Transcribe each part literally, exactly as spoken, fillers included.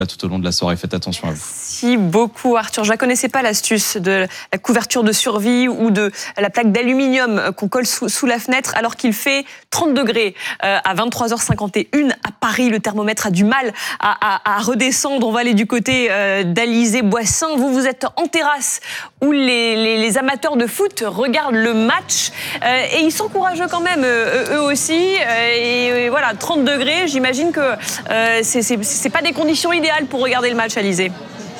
tout au long de la soirée. Faites attention à vous. Merci beaucoup Arthur. Je ne la connaissais pas, l'astuce de la couverture de survie ou de la plaque d'aluminium qu'on colle sous, sous la fenêtre alors qu'il fait trente degrés euh, à vingt-trois heures cinquante et une à Paris. Le thermomètre a du mal à, à, à redescendre. On va aller du côté euh, d'Alizé-Boissin. Vous, vous êtes en terrasse où les, les, les amateurs de foot regardent le match euh, et ils sont courageux quand même, euh, eux aussi. Euh, et, et voilà, trente degrés, j'imagine que euh, c'est, c'est, c'est pas des conditions idéales pour regarder le match, Alizé.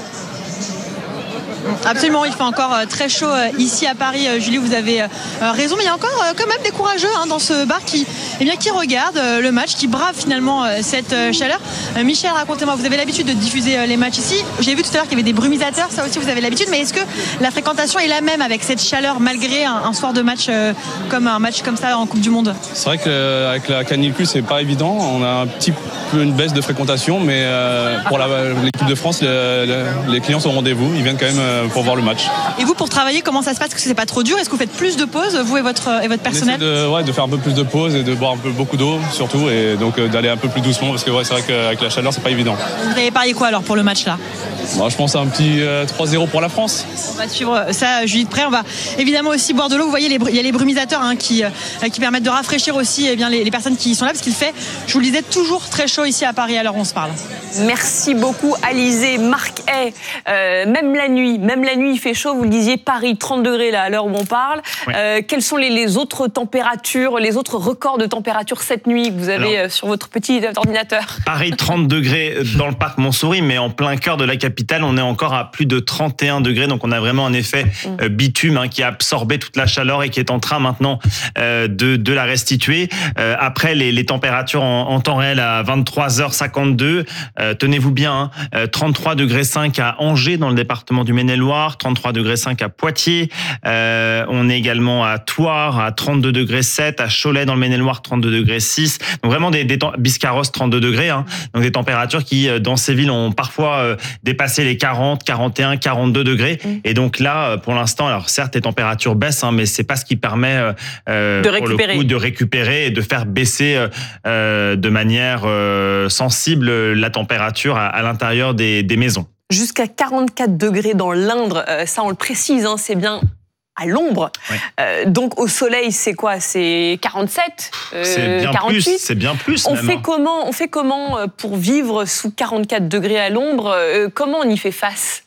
Absolument, il fait encore très chaud ici à Paris. Julie, vous avez raison, mais il y a encore quand même des courageux hein, dans ce bar qui, eh bien, qui regardent le match, qui bravent finalement cette chaleur. Michel, racontez-moi, vous avez l'habitude de diffuser les matchs ici. J'ai vu tout à l'heure qu'il y avait des brumisateurs, ça aussi vous avez l'habitude, mais est-ce que la fréquentation est la même avec cette chaleur malgré un, un soir de match comme un match comme ça en Coupe du Monde? C'est vrai qu'avec la canicule, c'est pas évident. On a un petit peu une baisse de fréquentation, mais pour la, l'équipe de France, le, le, les clients sont au rendez-vous. Ils viennent quand même pour voir le match. Et vous, pour travailler, comment ça se passe? Est-ce que c'est pas trop dur? Est-ce que vous faites plus de pauses, vous et votre, et votre personnel? On essaie de, ouais, de faire un peu plus de pauses et de boire un peu beaucoup d'eau surtout, et donc euh, d'aller un peu plus doucement parce que ouais, c'est vrai qu'avec la chaleur, c'est pas évident. Vous avez parié quoi alors pour le match là? Moi, je pense à un petit euh, trois zéro pour la France. On va suivre ça, Julie de près. On va évidemment aussi boire de l'eau. Vous voyez, les, il y a les brumisateurs hein, qui, euh, qui permettent de rafraîchir aussi eh bien, les, les personnes qui sont là parce qu'il fait, je vous le disais, toujours très chaud ici à Paris à l'heure où on se parle. Merci beaucoup Alizé. Marc Hay, euh, même la nuit, même la nuit il fait chaud, vous le disiez, Paris trente degrés là à l'heure où on parle. Ouais. Euh, quelles sont les, les autres températures, les autres records de température cette nuit que vous avez Alors, sur votre petit ordinateur? Paris trente degrés dans le parc Montsouris, mais en plein cœur de la capitale, on est encore à plus de trente et un degrés, donc on a vraiment un effet euh, bitume hein, qui a absorbé toute la chaleur et qui est en train maintenant euh, de, de la restituer. Euh, après les, les températures en, en temps réel à vingt-trois heures cinquante-deux, euh, tenez-vous bien, hein, trente-trois degrés cinq à Angers dans le département du Maine-et-Loire, trente-trois degrés cinq à Poitiers, euh, on est également à Thouars à trente-deux degrés sept, à Cholet dans le Maine-et-Loire trente-deux degrés six, donc vraiment des, des Biscarrosse trente-deux degrés, hein, donc des températures qui dans ces villes ont parfois euh, dépassé les quarante, quarante et un, quarante-deux degrés, mmh. et donc là pour l'instant, alors certes les températures baissent, hein, mais c'est pas ce qui permet euh, de pour le coup de récupérer et de faire baisser euh, de manière euh, sensible la température à, à l'intérieur des, des maisons. Jusqu'à quarante-quatre degrés dans l'Indre, euh, ça on le précise, hein, c'est bien à l'ombre. Ouais. Euh, donc au soleil, c'est quoi? C'est quarante-sept, euh, c'est bien quarante-huit. Plus, c'est bien plus. On même, fait hein. comment On fait comment pour vivre sous quarante-quatre degrés à l'ombre? euh, Comment on y fait face?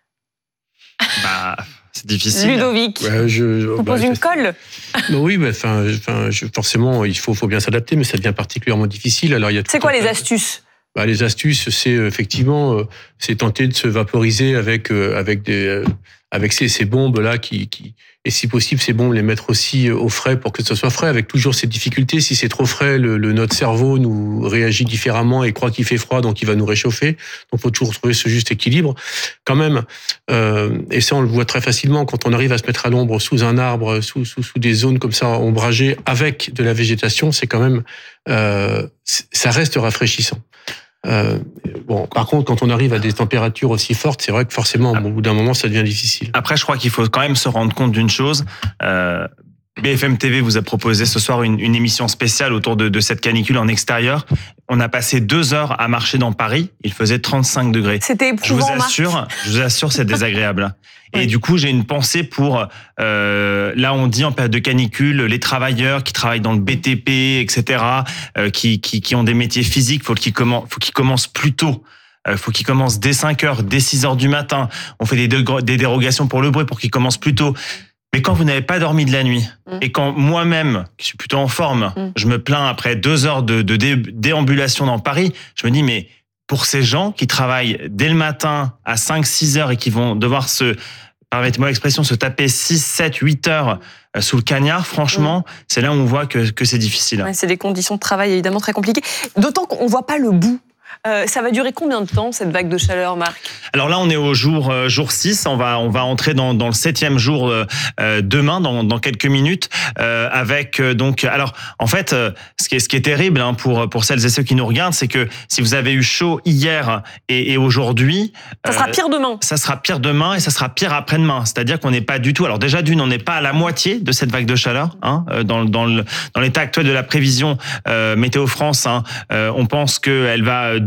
Bah, c'est difficile. Ludovic, ouais, je, vous bah, pose une colle? bah oui, bah, fin, fin, je, forcément, il faut, faut bien s'adapter, mais ça devient particulièrement difficile. Alors, il y a c'est quoi les astuces? Bah, les astuces, c'est effectivement, euh, c'est tenter de se vaporiser avec euh, avec des euh, avec ces, ces bombes là qui, qui et si possible ces bombes les mettre aussi au frais pour que ce soit frais, avec toujours ces difficultés. Si c'est trop frais, le, le notre cerveau nous réagit différemment et croit qu'il fait froid, donc il va nous réchauffer. Donc faut toujours trouver ce juste équilibre quand même. Euh, et ça on le voit très facilement quand on arrive à se mettre à l'ombre sous un arbre, sous sous sous des zones comme ça ombragées avec de la végétation, c'est quand même euh, ça reste rafraîchissant. Euh, bon, par contre, quand on arrive à des températures aussi fortes, c'est vrai que forcément, au bout d'un moment, ça devient difficile. Après, je crois qu'il faut quand même se rendre compte d'une chose. Euh, B F M T V vous a proposé ce soir une, une émission spéciale autour de, de cette canicule en extérieur. On a passé deux heures à marcher dans Paris. Il faisait trente-cinq degrés. C'était éprouvant. Je vous assure, je vous assure, c'est désagréable. Et oui. Du coup, j'ai une pensée pour, euh, là, on dit en période de canicule, les travailleurs qui travaillent dans le B T P, et cetera, euh, qui, qui, qui ont des métiers physiques, faut qu'ils commencent, faut qu'ils commencent plus tôt. Il faut qu'ils commencent dès cinq heures, dès six heures du matin. On fait des, des dérogations pour le bruit pour qu'ils commencent plus tôt. Mais quand vous n'avez pas dormi de la nuit, mmh. et quand moi-même, qui suis plutôt en forme, mmh. je me plains après deux heures de, de dé, déambulation dans Paris, je me dis, mais pour ces gens qui travaillent dès le matin à cinq six heures et qui vont devoir se, permettez-moi l'expression, se taper six sept huit heures sous le cagnard, franchement, mmh. c'est là où on voit que, que c'est difficile. Ouais, c'est des conditions de travail évidemment très compliquées, d'autant qu'on ne voit pas le bout. Euh, ça va durer combien de temps, cette vague de chaleur, Marc? Alors là, on est au jour euh, jour six. On va on va entrer dans dans le septième jour euh, demain, dans dans quelques minutes, euh, avec euh, donc. Alors en fait, euh, ce qui est ce qui est terrible hein, pour pour celles et ceux qui nous regardent, c'est que si vous avez eu chaud hier et, et aujourd'hui, ça sera pire demain. Ça sera pire demain et ça sera pire après-demain. C'est-à-dire qu'on n'est pas du tout. Alors déjà d'une, on n'est pas à la moitié de cette vague de chaleur. Hein, dans dans le dans l'état actuel de la prévision euh, Météo France, hein, euh, on pense qu'elle va durer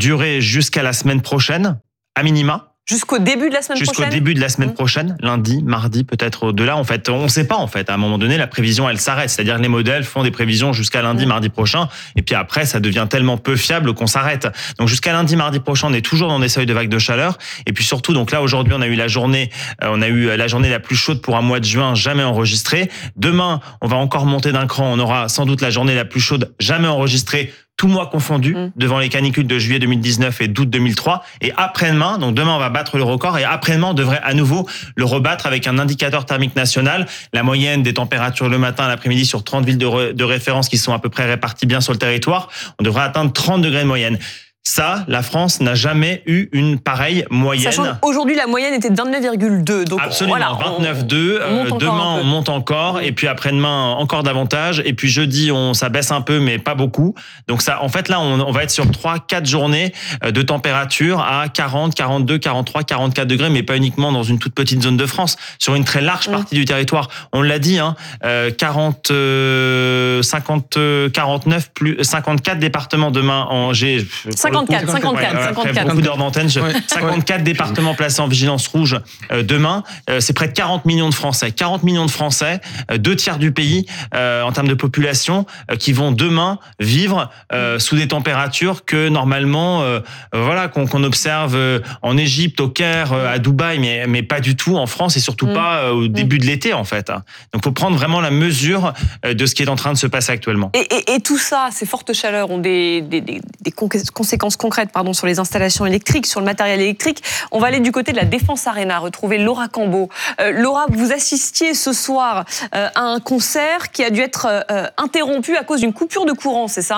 durer jusqu'à la semaine prochaine, à minima. Jusqu'au début de la semaine Jusqu'au prochaine. Jusqu'au début de la semaine mmh. prochaine, lundi, mardi, peut-être au-delà. En fait, on ne sait pas, en fait. À un moment donné, la prévision, elle s'arrête. C'est-à-dire que les modèles font des prévisions jusqu'à lundi, mmh. mardi prochain. Et puis après, ça devient tellement peu fiable qu'on s'arrête. Donc, jusqu'à lundi, mardi prochain, on est toujours dans des seuils de vagues de chaleur. Et puis surtout, donc là, aujourd'hui, on a eu la journée, euh, on a eu la journée la plus chaude pour un mois de juin jamais enregistrée. Demain, on va encore monter d'un cran. On aura sans doute la journée la plus chaude jamais enregistrée, tout mois confondu, mmh. devant les canicules de juillet deux mille dix-neuf et d'août deux mille trois. Et après-demain, donc demain, on va battre le record. Et après-demain, on devrait à nouveau le rebattre avec un indicateur thermique national. La moyenne des températures le matin, l'après-midi sur trente villes de, re, de référence qui sont à peu près réparties bien sur le territoire. On devrait atteindre trente degrés de moyenne. Ça, la France n'a jamais eu une pareille moyenne. Sachant qu'aujourd'hui, la moyenne était de vingt-neuf virgule deux. Donc absolument, voilà, vingt-neuf virgule deux. Euh, demain, on monte encore. Et puis après-demain, encore davantage. Et puis jeudi, on, ça baisse un peu, mais pas beaucoup. Donc ça, en fait, là, on, on va être sur trois, quatre journées de température à quarante, quarante-deux, quarante-trois, quarante-quatre degrés, mais pas uniquement dans une toute petite zone de France. Sur une très large partie mmh. du territoire. On l'a dit, hein, euh, quarante, euh, cinquante, quarante-neuf, plus, cinquante-quatre départements demain en G. cinquante-quatre, cinquante-quatre, ouais, cinquante-quatre. Après beaucoup d'heures d'antenne, ouais. cinquante-quatre ouais. départements placés en vigilance rouge euh, demain. Euh, c'est près de quarante millions de Français. quarante millions de Français, euh, deux tiers du pays euh, en termes de population, euh, qui vont demain vivre euh, sous des températures que normalement, euh, voilà, qu'on, qu'on observe euh, en Égypte, au Caire, euh, à Dubaï, mais mais pas du tout en France et surtout mmh. pas euh, au début mmh. de l'été en fait. Donc, faut prendre vraiment la mesure euh, de ce qui est en train de se passer actuellement. Et, et, et tout ça, ces fortes chaleurs ont des des, des, des conséquences concrètes pardon, sur les installations électriques, sur le matériel électrique. On va aller du côté de la Défense Arena, retrouver Laura Cambo. Euh, Laura, vous assistiez ce soir euh, à un concert qui a dû être euh, interrompu à cause d'une coupure de courant, c'est ça ?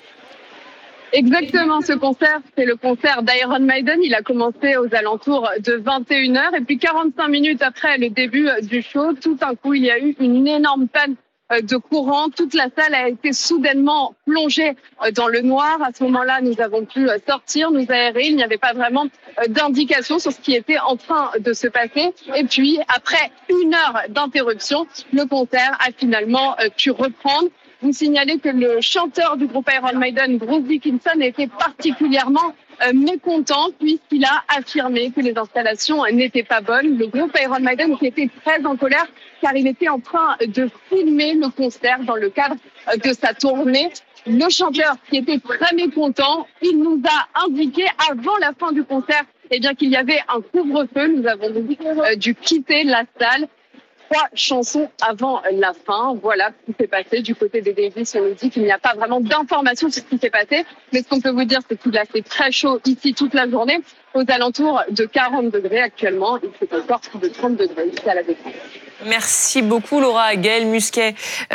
Exactement, ce concert, c'est le concert d'Iron Maiden. Il a commencé aux alentours de vingt et une heures et puis quarante-cinq minutes après le début du show, tout d'un coup, il y a eu une énorme panne de courant. Toute la salle a été soudainement plongée dans le noir. À ce moment-là, nous avons pu sortir, nous aérer. Il n'y avait pas vraiment d'indication sur ce qui était en train de se passer. Et puis, après une heure d'interruption, le concert a finalement pu reprendre. Vous signalez que le chanteur du groupe Iron Maiden, Bruce Dickinson, était particulièrement euh, mécontent puisqu'il a affirmé que les installations n'étaient pas bonnes. Le groupe Iron Maiden qui était très en colère car il était en train de filmer le concert dans le cadre de sa tournée. Le chanteur qui était très mécontent, il nous a indiqué avant la fin du concert eh bien, qu'il y avait un couvre-feu. Nous avons euh, dû quitter la salle. Trois chansons avant la fin. Voilà ce qui s'est passé du côté des Davis. On nous dit qu'il n'y a pas vraiment d'informations sur ce qui s'est passé. Mais ce qu'on peut vous dire, c'est qu'il a fait très chaud ici toute la journée, aux alentours de quarante degrés actuellement. Il fait encore plus de trente degrés ici à la Défense. Merci beaucoup Laura. Gaël Musquet,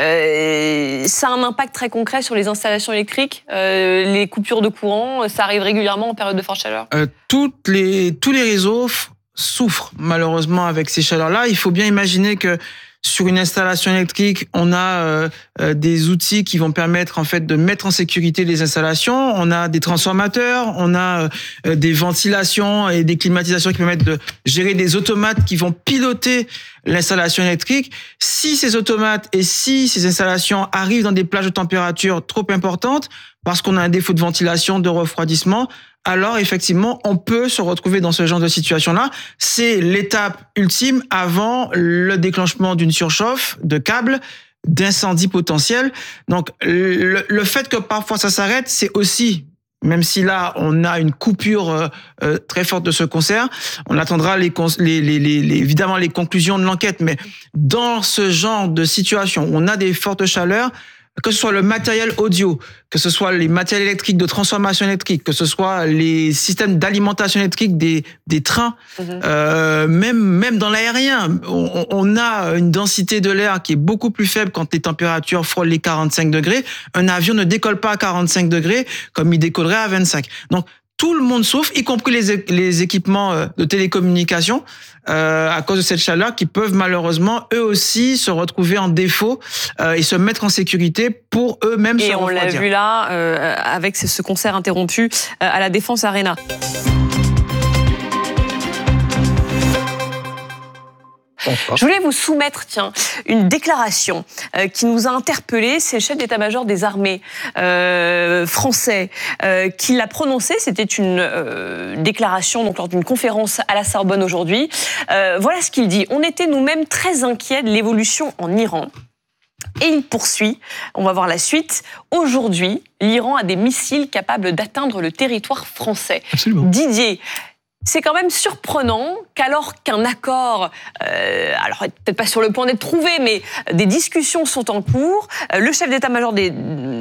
euh, ça a un impact très concret sur les installations électriques, euh, les coupures de courant, ça arrive régulièrement en période de forte chaleur. Euh, toutes les, tous les réseaux souffrent malheureusement avec ces chaleurs-là. Il faut bien imaginer que sur une installation électrique, on a euh, euh, des outils qui vont permettre en fait de mettre en sécurité les installations. On a des transformateurs, on a euh, des ventilations et des climatisations qui permettent de gérer des automates qui vont piloter l'installation électrique. Si ces automates et si ces installations arrivent dans des plages de température trop importantes, parce qu'on a un défaut de ventilation, de refroidissement, alors effectivement, on peut se retrouver dans ce genre de situation-là. C'est l'étape ultime avant le déclenchement d'une surchauffe de câbles, d'incendie potentiel. Donc, le, le fait que parfois ça s'arrête, c'est aussi, même si là, on a une coupure euh, euh, très forte de ce concert, on attendra les, les, les, les, évidemment les conclusions de l'enquête, mais dans ce genre de situation où on a des fortes chaleurs, que ce soit le matériel audio, que ce soit les matériels électriques de transformation électrique, que ce soit les systèmes d'alimentation électrique des des trains, mmh. euh, même même dans l'aérien, on, on a une densité de l'air qui est beaucoup plus faible quand les températures frôlent les quarante-cinq degrés. Un avion ne décolle pas à quarante-cinq degrés comme il décollerait à vingt-cinq. Donc tout le monde souffre, y compris les, les équipements de télécommunication, euh, à cause de cette chaleur, qui peuvent malheureusement, eux aussi, se retrouver en défaut euh, et se mettre en sécurité pour eux-mêmes se refroidir. Et on l'a vu là, euh, avec ce concert interrompu euh, à la Défense Arena. pense pas. Je voulais vous soumettre, tiens, une déclaration euh, qui nous a interpellés. C'est le chef d'état-major des armées euh, français euh, qui l'a prononcée. C'était une euh, déclaration donc lors d'une conférence à la Sorbonne aujourd'hui. Euh, voilà ce qu'il dit. On était nous-mêmes très inquiets de l'évolution en Iran. Et il poursuit, on va voir la suite. Aujourd'hui, l'Iran a des missiles capables d'atteindre le territoire français. Absolument. Didier, c'est quand même surprenant qu'alors qu'un accord, euh, alors peut-être pas sur le point d'être trouvé, mais des discussions sont en cours, euh, le chef d'état-major des,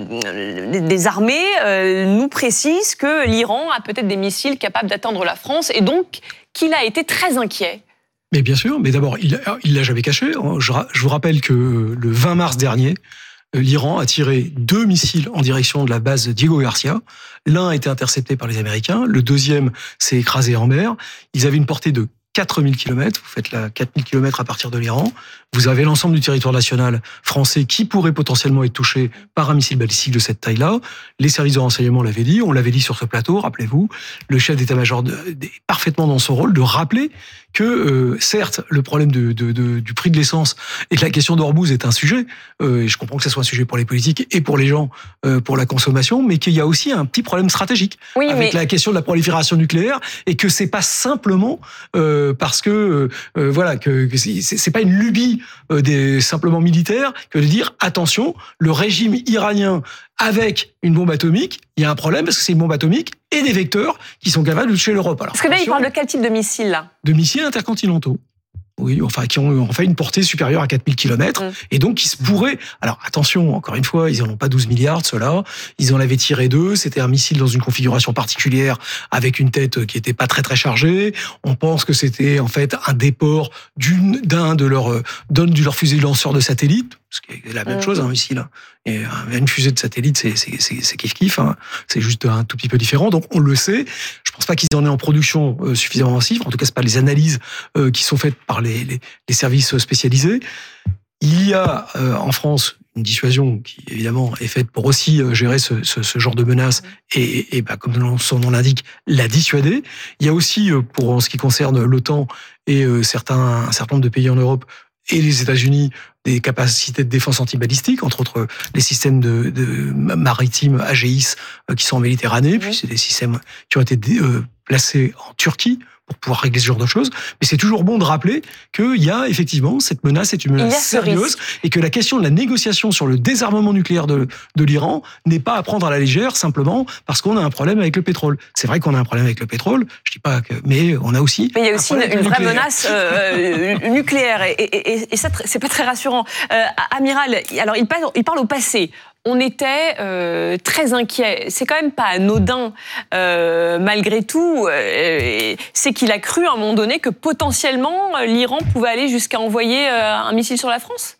des armées euh, nous précise que l'Iran a peut-être des missiles capables d'atteindre la France et donc qu'il a été très inquiet. Mais bien sûr, mais d'abord, il ne l'a jamais caché. Je, je vous rappelle que le vingt mars dernier, l'Iran a tiré deux missiles en direction de la base Diego Garcia. L'un a été intercepté par les Américains, le deuxième s'est écrasé en mer. Ils avaient une portée de quatre mille kilomètres, vous faites là quatre mille kilomètres à partir de l'Iran, vous avez l'ensemble du territoire national français qui pourrait potentiellement être touché par un missile balistique de cette taille-là. Les services de renseignement l'avaient dit, on l'avait dit sur ce plateau, rappelez-vous, le chef d'état-major est parfaitement dans son rôle de rappeler que, euh, certes, le problème de, de, de, du prix de l'essence et de la question d'Ormuz est un sujet, euh, et je comprends que ce soit un sujet pour les politiques et pour les gens, euh, pour la consommation, mais qu'il y a aussi un petit problème stratégique oui, avec mais... la question de la prolifération nucléaire, et que c'est pas simplement euh, parce que, euh, voilà, que, que c'est, c'est pas une lubie euh, des, simplement militaire que de dire, attention, le régime iranien avec une bombe atomique, il y a un problème parce que c'est une bombe atomique et des vecteurs qui sont capables de toucher l'Europe. Alors, parce que là, il parle de quel type de missile, là ? De missiles intercontinentaux. Oui, enfin, qui ont en fait une portée supérieure à quatre mille kilomètres, mmh. et donc qui se pourraient... Alors, attention, encore une fois, ils n'en ont pas douze milliards, ceux-là. Ils en avaient tiré deux. C'était un missile dans une configuration particulière, avec une tête qui n'était pas très très chargée. On pense que c'était en fait un déport d'une, d'un de leurs, d'un de leurs fusées lanceurs de satellites, ce qui est la même mmh. chose, un missile. Et une fusée de satellite, c'est, c'est, c'est, c'est kiff-kiff, hein. C'est juste un tout petit peu différent. Donc, on le sait. Je pense pas qu'ils en aient en production euh, suffisamment massive. En tout cas, c'est pas les analyses euh, qui sont faites par les, les, les services spécialisés. Il y a euh, en France une dissuasion qui, évidemment, est faite pour aussi euh, gérer ce, ce, ce genre de menaces et, et bah, comme son nom l'indique, la dissuader. Il y a aussi, euh, pour en ce qui concerne l'OTAN et euh, certains, un certain nombre de pays en Europe, et les États-Unis, des capacités de défense antibalistique, entre autres les systèmes de, de maritimes Aegis qui sont en Méditerranée, puis c'est des systèmes qui ont été euh, placés en Turquie pour pouvoir régler ce genre de choses. Mais c'est toujours bon de rappeler qu'il y a effectivement cette menace, est une menace sérieuse, et que la question de la négociation sur le désarmement nucléaire de, de l'Iran n'est pas à prendre à la légère simplement parce qu'on a un problème avec le pétrole. C'est vrai qu'on a un problème avec le pétrole, je dis pas que, mais on a aussi. Mais il y a aussi une, une vraie nucléaire. menace euh, nucléaire, et, et, et, et ça, c'est pas très rassurant. Euh, Amiral, alors il parle, il parle au passé. On était euh, très inquiets. C'est quand même pas anodin, euh, malgré tout. Euh, c'est qu'il a cru à un moment donné que potentiellement l'Iran pouvait aller jusqu'à envoyer euh, un missile sur la France.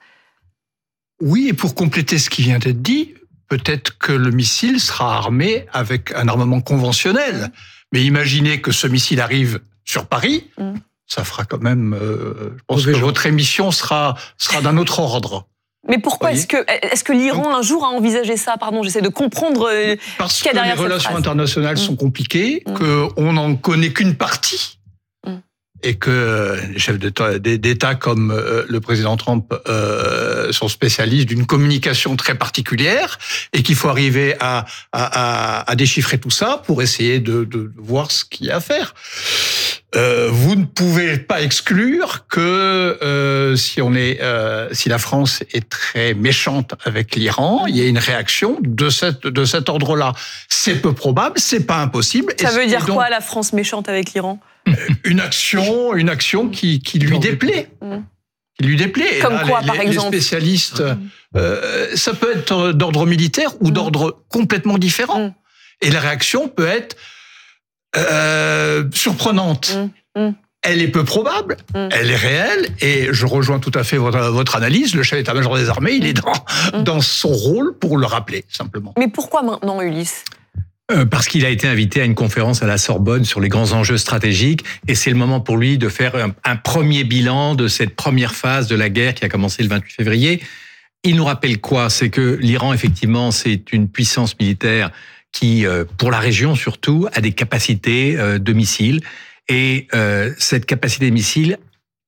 Oui, et pour compléter ce qui vient d'être dit, peut-être que le missile sera armé avec un armement conventionnel. Mais imaginez que ce missile arrive sur Paris, mmh. ça fera quand même... Euh, je pense que votre émission sera, sera d'un autre ordre. Mais pourquoi est-ce que, est-ce que l'Iran un jour a envisagé ça ? Pardon, j'essaie de comprendre Parce ce qu'il y a derrière que les relations internationales mmh. sont compliquées, mmh. qu'on n'en connaît qu'une partie, mmh. et que les chefs d'État, d'État comme euh, le président Trump euh, sont spécialistes d'une communication très particulière, et qu'il faut arriver à, à, à, à déchiffrer tout ça pour essayer de, de voir ce qu'il y a à faire. Euh, vous ne pouvez pas exclure que euh, si on est, euh, si la France est très méchante avec l'Iran, il y a une réaction de cette de cet ordre-là. C'est peu probable, c'est pas impossible. Ça et veut dire donc, quoi, la France méchante avec l'Iran ? Une action, une action qui qui lui déplaît, mmh. qui lui déplaît. Comme là, quoi, les, par les, exemple ? Les spécialistes, mmh. euh, ça peut être d'ordre militaire ou mmh. d'ordre complètement différent. Mmh. Et la réaction peut être Euh, surprenante. Mmh, mmh. Elle est peu probable, mmh. elle est réelle, et je rejoins tout à fait votre, votre analyse. Le chef d'état-major des armées, il est dans, mmh. dans son rôle pour le rappeler, simplement. Mais pourquoi maintenant, Ulysse ? Euh, parce qu'il a été invité à une conférence à la Sorbonne sur les grands enjeux stratégiques, et c'est le moment pour lui de faire un, un premier bilan de cette première phase de la guerre qui a commencé le vingt-huit février. Il nous rappelle quoi ? C'est que l'Iran, effectivement, c'est une puissance militaire qui, pour la région surtout, a des capacités de missiles. Et euh, cette capacité de missiles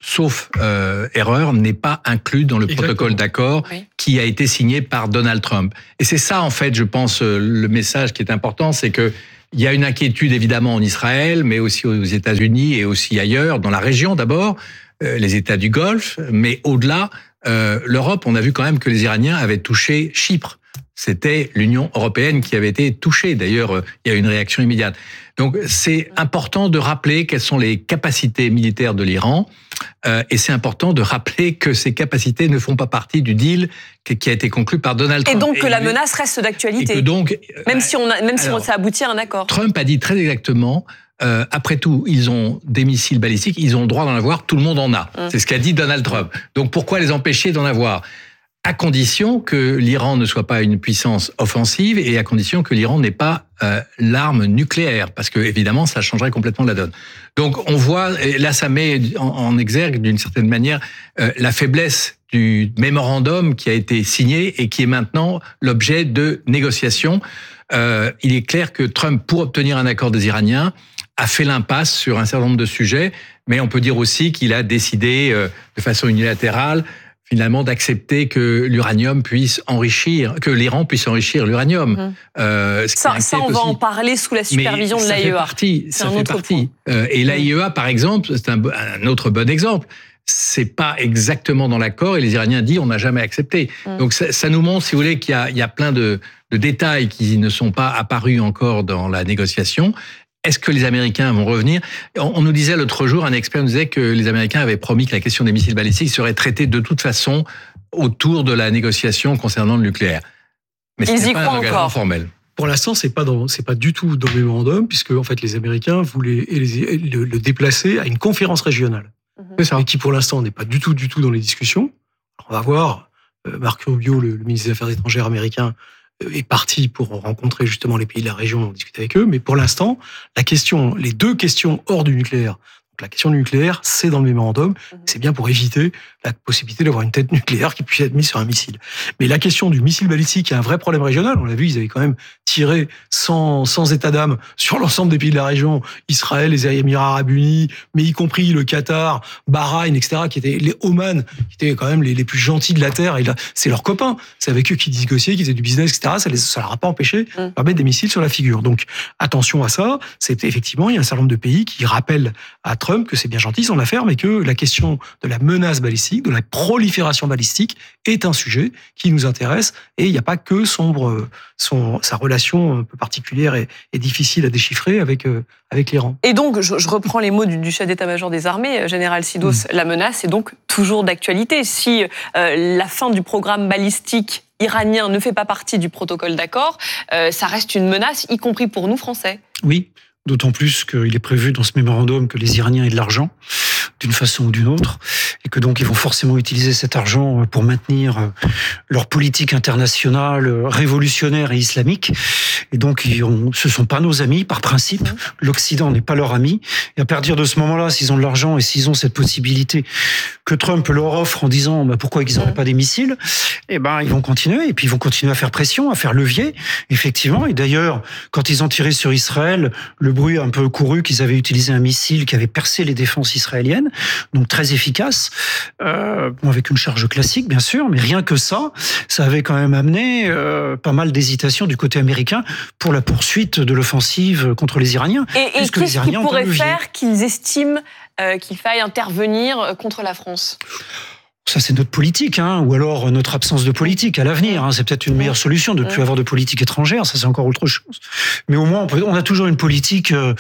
sauf euh, erreur, n'est pas inclus dans le Exactement. protocole d'accord Oui. qui a été signé par Donald Trump. Et c'est ça, en fait, je pense, le message qui est important, c'est que il y a une inquiétude évidemment en Israël, mais aussi aux États-Unis et aussi ailleurs, dans la région d'abord, euh, les États du Golfe, mais au-delà, euh, l'Europe, on a vu quand même que les Iraniens avaient touché Chypre. C'était l'Union européenne qui avait été touchée. D'ailleurs, il y a eu une réaction immédiate. Donc, c'est important de rappeler quelles sont les capacités militaires de l'Iran. Euh, et c'est important de rappeler que ces capacités ne font pas partie du deal qui a été conclu par Donald Trump. Et donc que et la lui, menace reste d'actualité. Et que donc, même si on a, même si alors, on, ça aboutit à un accord. Trump a dit très exactement, euh, après tout, ils ont des missiles balistiques, ils ont le droit d'en avoir, tout le monde en a. Mmh. C'est ce qu'a dit Donald Trump. Donc pourquoi les empêcher d'en avoir ? À condition que l'Iran ne soit pas une puissance offensive et à condition que l'Iran n'ait pas euh, l'arme nucléaire, parce que évidemment ça changerait complètement la donne. Donc on voit, et là ça met en, en exergue d'une certaine manière euh, la faiblesse du mémorandum qui a été signé et qui est maintenant l'objet de négociations. Euh, il est clair que Trump, pour obtenir un accord des Iraniens, a fait l'impasse sur un certain nombre de sujets, mais on peut dire aussi qu'il a décidé euh, de façon unilatérale finalement d'accepter que l'uranium puisse enrichir, que l'Iran puisse enrichir l'uranium. Mmh. Euh, ce ça, ça, on va aussi. en parler sous la supervision Mais de l'A I E A. Ça fait partie. Ça fait partie. Euh, et l'A I E A, par exemple, c'est un, un autre bon exemple. C'est pas exactement dans l'accord et les Iraniens disent on n'a jamais accepté. Mmh. Donc ça, ça nous montre, si vous voulez, qu'il y a, il y a plein de, de détails qui ne sont pas apparus encore dans la négociation. Est-ce que les Américains vont revenir ? On nous disait l'autre jour, un expert nous disait que les Américains avaient promis que la question des missiles balistiques serait traitée de toute façon autour de la négociation concernant le nucléaire. Mais ce n'est pas un engagement formel. Pour l'instant, c'est pas dans, c'est pas du tout dans le mémorandum, puisque en fait les Américains voulaient le, le déplacer à une conférence régionale, c'est ça. Mais qui pour l'instant n'est pas du tout, du tout dans les discussions. Alors, on va voir. Marco Rubio, le, le ministre des Affaires étrangères américain, est parti pour rencontrer justement les pays de la région, discuter avec eux. Mais pour l'instant, la question, les deux questions hors du nucléaire, donc la question du nucléaire, c'est dans le mémorandum. C'est bien pour éviter la possibilité d'avoir une tête nucléaire qui puisse être mise sur un missile. Mais la question du missile balistique est un vrai problème régional. On l'a vu, ils avaient quand même tiré sans, sans état d'âme sur l'ensemble des pays de la région, Israël, les Émirats Arabes Unis, mais y compris le Qatar, Bahreïn, et cetera, qui étaient les Oman, qui étaient quand même les, les plus gentils de la Terre. Et là, c'est leurs copains. C'est avec eux qu'ils négociaient, qu'ils faisaient du business, et cetera. Ça les, ça leur a pas empêché de mm. mettre des missiles sur la figure. Donc, attention à ça. C'est effectivement, il y a un certain nombre de pays qui rappellent à Trump que c'est bien gentil son affaire, mais que la question de la menace balistique, de la prolifération balistique est un sujet qui nous intéresse et il n'y a pas que son, son, sa relation un peu particulière et, et difficile à déchiffrer avec, euh, avec l'Iran. Et donc, je, je reprends les mots du, du chef d'état-major des armées, général Sidos, mmh. la menace est donc toujours d'actualité. Si euh, la fin du programme balistique iranien ne fait pas partie du protocole d'accord, euh, ça reste une menace, y compris pour nous, Français. Oui. D'autant plus qu'il est prévu dans ce mémorandum que les Iraniens aient de l'argent, d'une façon ou d'une autre, et que donc ils vont forcément utiliser cet argent pour maintenir leur politique internationale révolutionnaire et islamique. Et donc, ils ont, ce sont pas nos amis, par principe. L'Occident n'est pas leur ami. Et à partir de ce moment-là, s'ils ont de l'argent et s'ils ont cette possibilité que Trump leur offre en disant bah, pourquoi ils n'auraient pas des missiles, eh ben, ils vont continuer. Et puis, ils vont continuer à faire pression, à faire levier, effectivement. Et d'ailleurs, quand ils ont tiré sur Israël, le bruit un peu couru qu'ils avaient utilisé un missile qui avait percé les défenses israéliennes, donc très efficace, euh, bon, avec une charge classique, bien sûr, mais rien que ça, ça avait quand même amené euh, pas mal d'hésitation du côté américain pour la poursuite de l'offensive contre les Iraniens. Et, et qu'est-ce qui pourrait faire qu'ils estiment euh, qu'il faille intervenir contre la France ? Ça, c'est notre politique, hein, ou alors notre absence de politique à l'avenir. Hein. C'est peut-être une meilleure solution de ne plus avoir de politique étrangère. Ça, c'est encore autre chose. Mais au moins, on, peut, on a toujours une politique. Euh,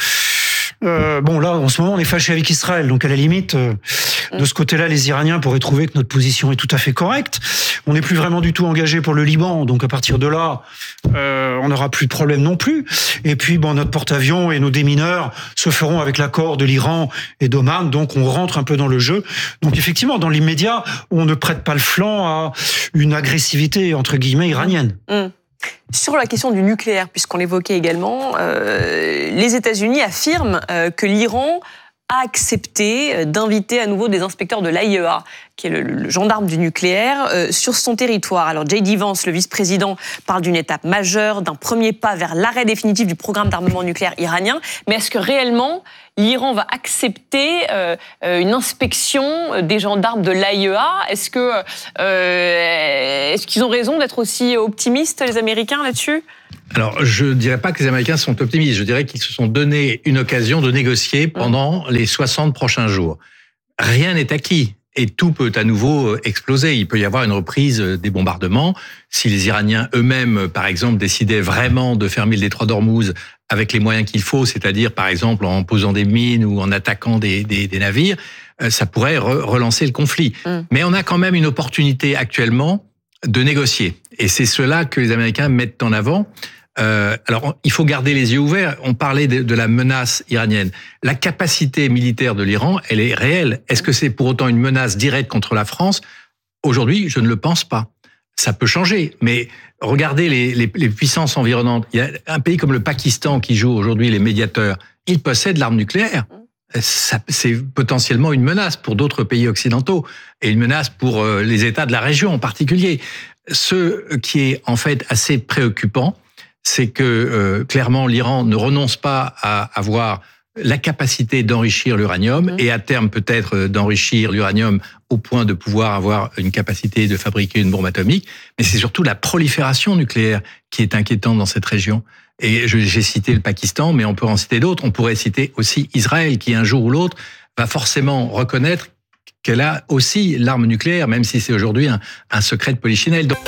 euh, bon, là, en ce moment, on est fâché avec Israël. Donc, à la limite, euh, de ce côté-là, les Iraniens pourraient trouver que notre position est tout à fait correcte. On n'est plus vraiment du tout engagé pour le Liban. Donc, à partir de là, euh, on n'aura plus de problème non plus. Et puis, bon, notre porte-avions et nos démineurs se feront avec l'accord de l'Iran et d'Oman. Donc, on rentre un peu dans le jeu. Donc, effectivement, dans l'immédiat, on ne prête pas le flanc à une agressivité, entre guillemets, iranienne. Mmh. Sur la question du nucléaire, puisqu'on l'évoquait également, euh, les États-Unis affirment euh, que l'Iran a accepté d'inviter à nouveau des inspecteurs de l'A I E A, qui est le, le gendarme du nucléaire, euh, sur son territoire. Alors J D Vance, le vice-président, parle d'une étape majeure, d'un premier pas vers l'arrêt définitif du programme d'armement nucléaire iranien. Mais est-ce que réellement, l'Iran va accepter euh, une inspection des gendarmes de l'A I E A. Est-ce que euh, est-ce qu'ils ont raison d'être aussi optimistes, les Américains, là-dessus ? Alors, je ne dirais pas que les Américains sont optimistes. Je dirais qu'ils se sont donné une occasion de négocier pendant les soixante prochains jours. Rien n'est acquis. Et tout peut à nouveau exploser. Il peut y avoir une reprise des bombardements. Si les Iraniens eux-mêmes, par exemple, décidaient vraiment de fermer le détroit d'Ormuz avec les moyens qu'il faut, c'est-à-dire, par exemple, en posant des mines ou en attaquant des, des, des navires, ça pourrait re- relancer le conflit. Mm. Mais on a quand même une opportunité actuellement de négocier. Et c'est cela que les Américains mettent en avant. Euh, alors, il faut garder les yeux ouverts. On parlait de, de la menace iranienne. La capacité militaire de l'Iran, elle est réelle. Est-ce que c'est pour autant une menace directe contre la France ? Aujourd'hui, je ne le pense pas. Ça peut changer, mais regardez les, les, les puissances environnantes. Il y a un pays comme le Pakistan qui joue aujourd'hui les médiateurs. Il possède l'arme nucléaire. Ça, c'est potentiellement une menace pour d'autres pays occidentaux et une menace pour les États de la région en particulier. Ce qui est en fait assez préoccupant, c'est que euh, clairement l'Iran ne renonce pas à avoir la capacité d'enrichir l'uranium mmh. et à terme peut-être d'enrichir l'uranium au point de pouvoir avoir une capacité de fabriquer une bombe atomique. Mais c'est surtout la prolifération nucléaire qui est inquiétante dans cette région. Et je, j'ai cité le Pakistan, mais on peut en citer d'autres. On pourrait citer aussi Israël, qui un jour ou l'autre va forcément reconnaître qu'elle a aussi l'arme nucléaire, même si c'est aujourd'hui un, un secret de polichinelle. Donc...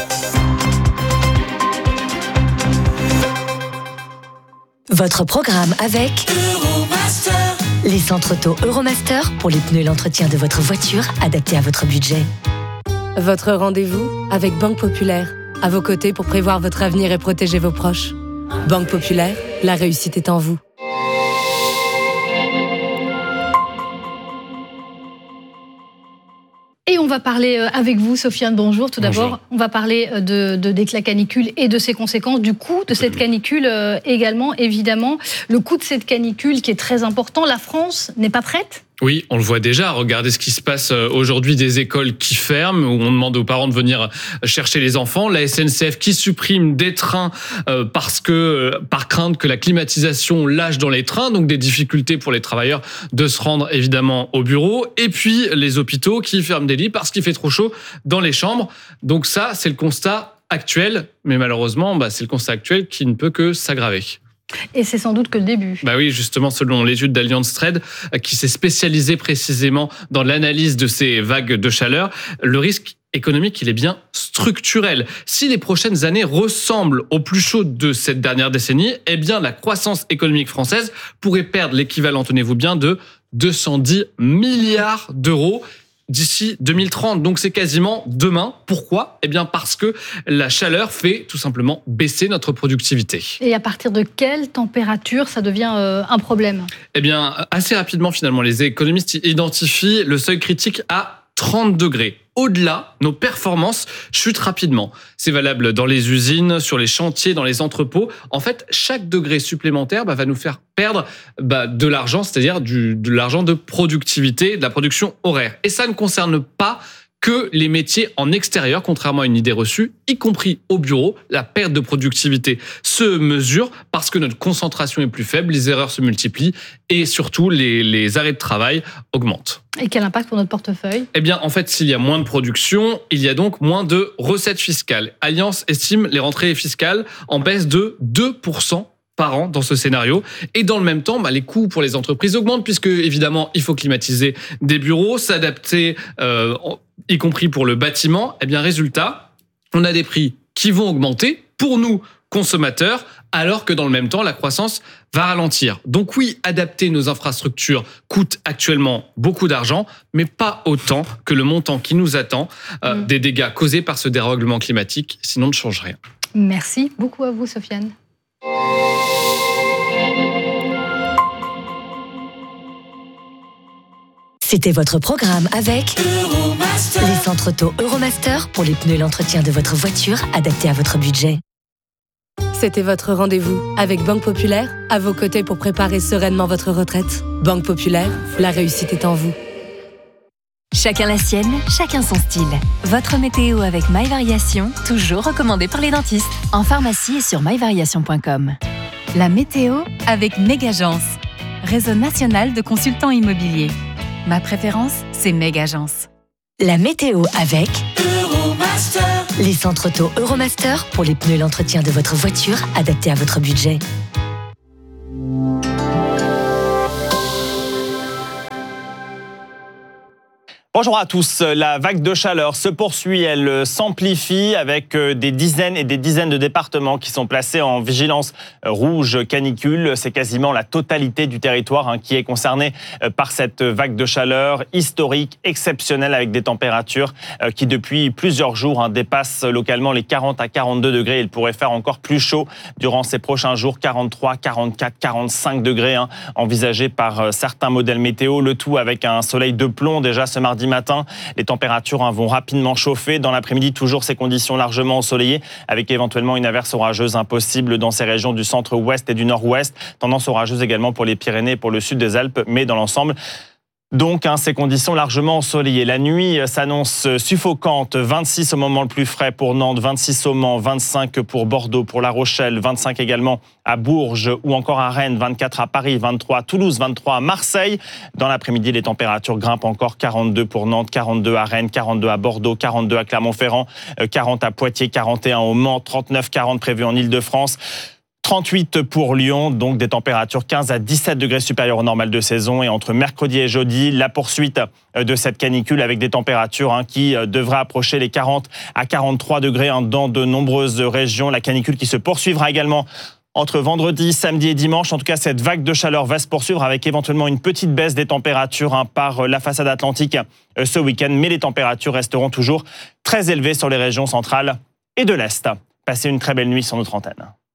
Votre programme avec Euromaster. Les centres auto Euromaster pour les pneus et l'entretien de votre voiture adaptés à votre budget. Votre rendez-vous avec Banque Populaire. À vos côtés pour prévoir votre avenir et protéger vos proches. Banque Populaire, la réussite est en vous. Et on va parler avec vous, Sofiane, bonjour. Tout d'abord, bonjour. On va parler de, de, de la canicule et de ses conséquences, du coût de cette canicule euh, également, évidemment. Le coût de cette canicule qui est très important. La France n'est pas prête ? Oui, on le voit déjà. Regardez ce qui se passe aujourd'hui, des écoles qui ferment, où on demande aux parents de venir chercher les enfants. La S N C F qui supprime des trains parce que, par crainte que la climatisation lâche dans les trains, donc des difficultés pour les travailleurs de se rendre évidemment au bureau. Et puis les hôpitaux qui ferment des lits parce qu'il fait trop chaud dans les chambres. Donc ça, c'est le constat actuel. Mais malheureusement, bah, c'est le constat actuel qui ne peut que s'aggraver. Et c'est sans doute que le début. Bah oui, justement, selon l'étude d'Allianz Trade, qui s'est spécialisée précisément dans l'analyse de ces vagues de chaleur, le risque économique, il est bien structurel. Si les prochaines années ressemblent au plus chaud de cette dernière décennie, eh bien, la croissance économique française pourrait perdre l'équivalent, tenez-vous bien, de deux cent dix milliards d'euros d'ici deux mille trente. Donc c'est quasiment demain. Pourquoi ? Eh bien parce que la chaleur fait tout simplement baisser notre productivité. Et à partir de quelle température ça devient euh, un problème ? Eh bien assez rapidement finalement, les économistes identifient le seuil critique à trente degrés. Au-delà, nos performances chutent rapidement. C'est valable dans les usines, sur les chantiers, dans les entrepôts. En fait, chaque degré supplémentaire bah, va nous faire perdre bah, de l'argent, c'est-à-dire du, de l'argent de productivité, de la production horaire. Et ça ne concerne pas que les métiers en extérieur, contrairement à une idée reçue, y compris au bureau. La perte de productivité se mesure parce que notre concentration est plus faible, les erreurs se multiplient et surtout les, les arrêts de travail augmentent. Et quel impact pour notre portefeuille ? Eh bien, en fait, s'il y a moins de production, il y a donc moins de recettes fiscales. Allianz estime les rentrées fiscales en baisse de deux pour cent par an dans ce scénario. Et dans le même temps, bah, les coûts pour les entreprises augmentent puisque, évidemment, il faut climatiser des bureaux, s'adapter, euh, y compris pour le bâtiment. Eh bien, résultat, on a des prix qui vont augmenter pour nous, consommateurs, alors que dans le même temps, la croissance va ralentir. Donc oui, adapter nos infrastructures coûte actuellement beaucoup d'argent, mais pas autant que le montant qui nous attend euh, mmh. des dégâts causés par ce dérèglement climatique, sinon on ne change rien. Merci beaucoup à vous, Sofiane. C'était votre programme avec Euromaster. Les centres auto Euromaster pour les pneus et l'entretien de votre voiture adaptés à votre budget. C'était votre rendez-vous avec Banque Populaire, à vos côtés pour préparer sereinement votre retraite. Banque Populaire, la réussite est en vous. Chacun la sienne, chacun son style. Votre météo avec My Variation, toujours recommandé par les dentistes. En pharmacie et sur my variation point com. La météo avec Mégagence. réseau national de consultants immobiliers. Ma préférence, c'est Megagence. La météo avec Euromaster. Les centres auto Euromaster pour les pneus et l'entretien de votre voiture adaptés à votre budget. Bonjour à tous. La vague de chaleur se poursuit, elle s'amplifie avec des dizaines et des dizaines de départements qui sont placés en vigilance rouge canicule. C'est quasiment la totalité du territoire hein, qui est concerné par cette vague de chaleur historique, exceptionnelle, avec des températures qui depuis plusieurs jours hein, dépassent localement les quarante à quarante-deux degrés. Il pourrait faire encore plus chaud durant ces prochains jours, quarante-trois, quarante-quatre, quarante-cinq degrés hein, envisagés par certains modèles météo. Le tout avec un soleil de plomb déjà ce mardi matin. Les températures hein, vont rapidement chauffer. Dans l'après-midi, toujours ces conditions largement ensoleillées, avec éventuellement une averse orageuse impossible dans ces régions du centre-ouest et du nord-ouest. Tendance orageuse également pour les Pyrénées et pour le sud des Alpes, mais dans l'ensemble, donc, hein, ces conditions largement ensoleillées. La nuit s'annonce suffocante. vingt-six au moment le plus frais pour Nantes, vingt-six au Mans, vingt-cinq pour Bordeaux, pour La Rochelle, vingt-cinq également à Bourges ou encore à Rennes, vingt-quatre à Paris, vingt-trois à Toulouse, vingt-trois à Marseille. Dans l'après-midi, les températures grimpent encore. quarante-deux pour Nantes, quarante-deux à Rennes, quarante-deux à Bordeaux, quarante-deux à Clermont-Ferrand, quarante à Poitiers, quarante et un au Mans, trente-neuf quarante prévus en Île-de-France. trente-huit pour Lyon, donc des températures quinze à dix-sept degrés supérieures au normal de saison. Et entre mercredi et jeudi, la poursuite de cette canicule avec des températures hein, qui devraient approcher les quarante à quarante-trois degrés hein, dans de nombreuses régions. La canicule qui se poursuivra également entre vendredi, samedi et dimanche. En tout cas, cette vague de chaleur va se poursuivre avec éventuellement une petite baisse des températures hein, par la façade atlantique euh, ce week-end. Mais les températures resteront toujours très élevées sur les régions centrales et de l'Est. Passez une très belle nuit sur notre antenne.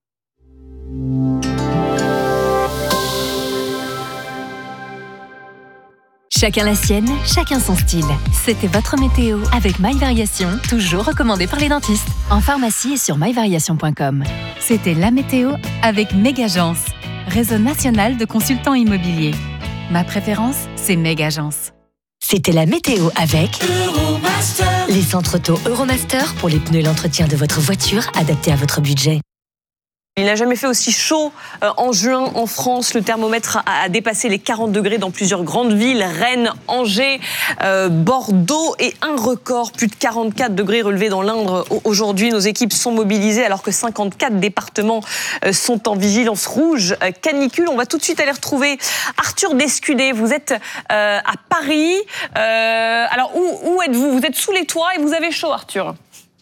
Chacun la sienne, chacun son style. C'était votre météo avec My Variation, toujours recommandé par les dentistes. En pharmacie et sur my variation point com. C'était la météo avec Megagence, réseau national de consultants immobiliers. Ma préférence, c'est Megagence. C'était la météo avec Euromaster. Les centres auto Euromaster pour les pneus et l'entretien de votre voiture adaptés à votre budget. Il n'a jamais fait aussi chaud en juin en France. Le thermomètre a dépassé les quarante degrés dans plusieurs grandes villes. Rennes, Angers, euh, Bordeaux et un record, plus de quarante-quatre degrés relevés dans l'Indre. Aujourd'hui, nos équipes sont mobilisées alors que cinquante-quatre départements sont en vigilance rouge canicule. On va tout de suite aller retrouver Arthur Descudé. Vous êtes euh, à Paris. Euh, alors, où, où êtes-vous ? Vous êtes sous les toits et vous avez chaud, Arthur ?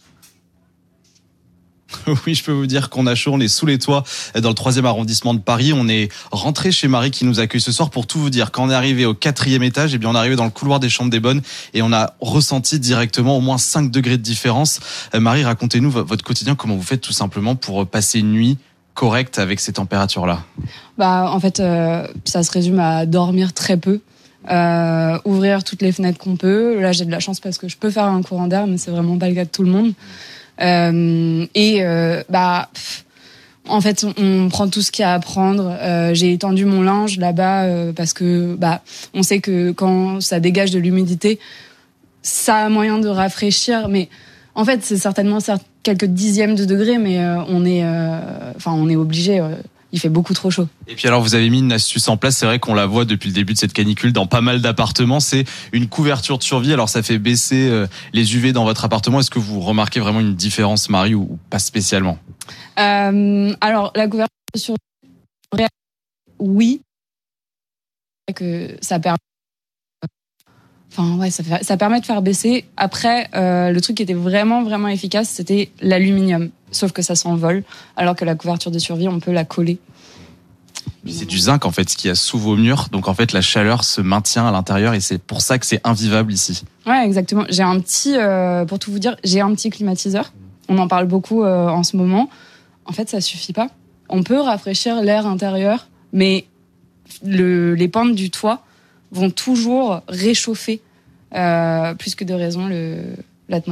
Oui, je peux vous dire qu'on a chaud, on est sous les toits dans le troisième arrondissement de Paris. On est rentré chez Marie qui nous accueille ce soir. Pour tout vous dire, quand on est arrivé au quatrième étage, eh bien on est arrivé dans le couloir des Chambres des Bonnes et on a ressenti directement au moins cinq degrés de différence. Euh, Marie, racontez-nous votre quotidien, comment vous faites tout simplement pour passer une nuit correcte avec ces températures-là ? Bah, en fait, euh, ça se résume à dormir très peu. Euh, ouvrir toutes les fenêtres qu'on peut. Là, j'ai de la chance parce que je peux faire un courant d'air, mais c'est vraiment pas le cas de tout le monde. Euh, et euh, bah, pff, en fait, on, on prend tout ce qu'il y a à prendre. Euh, j'ai étendu mon linge là-bas euh, parce que bah, on sait que quand ça dégage de l'humidité, ça a moyen de rafraîchir. Mais en fait, c'est certainement quelques dixièmes de degrés, mais euh, on est, enfin, euh, on est obligé. Euh, Il fait beaucoup trop chaud. Et puis alors, vous avez mis une astuce en place. C'est vrai qu'on la voit depuis le début de cette canicule dans pas mal d'appartements. C'est une couverture de survie. Alors, ça fait baisser les U V dans votre appartement. Est-ce que vous remarquez vraiment une différence, Marie, ou pas spécialement ? euh, Alors, la couverture de survie, oui. Que ça permet... Enfin, ouais, ça, fait, ça permet de faire baisser. Après, euh, le truc qui était vraiment, vraiment efficace, c'était l'aluminium. Sauf que ça s'envole, alors que la couverture de survie, on peut la coller. C'est du zinc, en fait, ce qu'il y a sous vos murs. Donc, en fait, la chaleur se maintient à l'intérieur et c'est pour ça que c'est invivable ici. Ouais, exactement. J'ai un petit, euh, pour tout vous dire, j'ai un petit climatiseur. On en parle beaucoup euh, en ce moment. En fait, ça suffit pas. On peut rafraîchir l'air intérieur, mais le, les pentes du toit vont toujours réchauffer, euh, plus que de raison, le, l'atmosphère.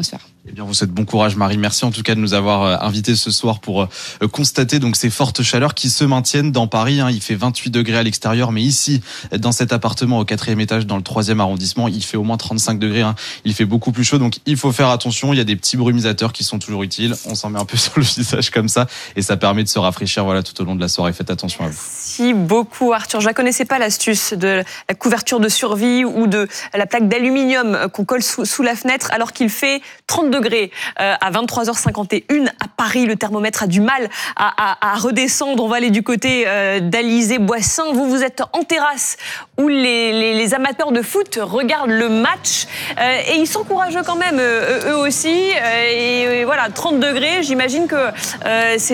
Eh bien, vous souhaite bon courage, Marie. Merci en tout cas de nous avoir invités ce soir pour constater donc ces fortes chaleurs qui se maintiennent dans Paris. Il fait vingt-huit degrés à l'extérieur, mais ici, dans cet appartement au quatrième étage, dans le troisième arrondissement, il fait au moins trente-cinq degrés. Il fait beaucoup plus chaud, donc il faut faire attention. Il y a des petits brumisateurs qui sont toujours utiles. On s'en met un peu sur le visage comme ça, et ça permet de se rafraîchir. Voilà, tout au long de la soirée. Faites attention à vous. Merci beaucoup, Arthur. Je la connaissais pas, l'astuce de la couverture de survie ou de la plaque d'aluminium qu'on colle sous, sous la fenêtre alors qu'il fait trente degrés euh, à vingt-trois heures cinquante et un à Paris. Le thermomètre a du mal à, à, à redescendre. On va aller du côté euh, d'Alizé-Boissin. Vous, vous êtes en terrasse où les, les, les amateurs de foot regardent le match euh, et ils sont courageux quand même, euh, eux aussi. Euh, et, et voilà, trente degrés. J'imagine que euh, c'est